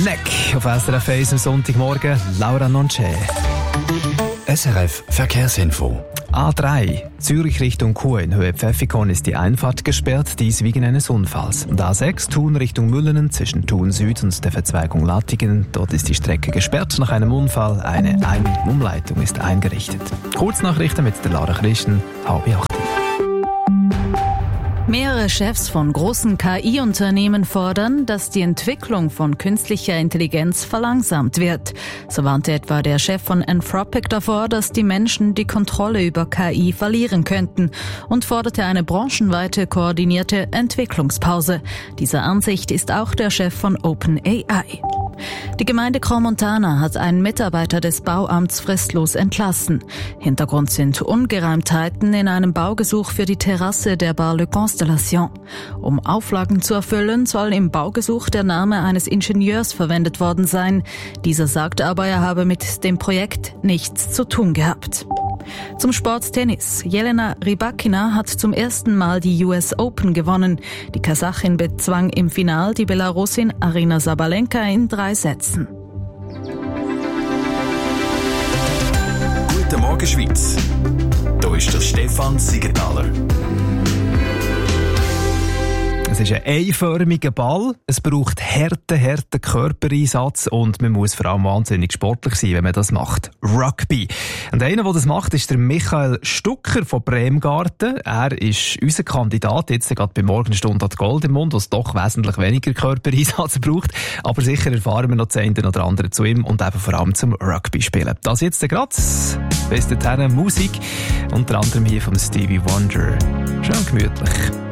Neck auf SRF 1 am Sonntagmorgen. Laura Nonce. SRF Verkehrsinfo. A3, Zürich Richtung Chur in Höhe Pfäffikon ist die Einfahrt gesperrt, dies wegen eines Unfalls. Und A6, Thun Richtung Müllenen zwischen Thun Süd und der Verzweigung Lattingen. Dort ist die Strecke gesperrt nach einem Unfall. Eine Umleitung ist eingerichtet. Kurznachrichten mit der Lara Christen, 7:30. Mehrere Chefs von großen KI-Unternehmen fordern, dass die Entwicklung von künstlicher Intelligenz verlangsamt wird. So warnte etwa der Chef von Anthropic davor, dass die Menschen die Kontrolle über KI verlieren könnten und forderte eine branchenweite koordinierte Entwicklungspause. Dieser Ansicht ist auch der Chef von OpenAI. Die Gemeinde Crans-Montana hat einen Mitarbeiter des Bauamts fristlos entlassen. Hintergrund sind Ungereimtheiten in einem Baugesuch für die Terrasse der Bar Le Constellation. Um Auflagen zu erfüllen, soll im Baugesuch der Name eines Ingenieurs verwendet worden sein. Dieser sagt aber, er habe mit dem Projekt nichts zu tun gehabt. Zum Sport Tennis. Jelena Rybakina hat zum ersten Mal die US Open gewonnen. Die Kasachin bezwang im Final die Belarusin Aryna Sabalenka in 3 Sätzen. Guten Morgen Schweiz. Hier ist der Stefan Siegenthaler. Es ist ein einförmiger Ball, es braucht harten Körpereinsatz und man muss vor allem wahnsinnig sportlich sein, wenn man das macht. Rugby. Und einer, der das macht, ist der Michael Stucker von Bremgarten. Er ist unser Kandidat, jetzt gerade bei Morgenstunde hat Gold im Mund, was doch wesentlich weniger Körpereinsatz braucht. Aber sicher erfahren wir noch das eine oder andere zu ihm und eben vor allem zum Rugby spielen. Das jetzt gerade, bis dahin Musik, unter anderem hier von Stevie Wonder. Schön gemütlich.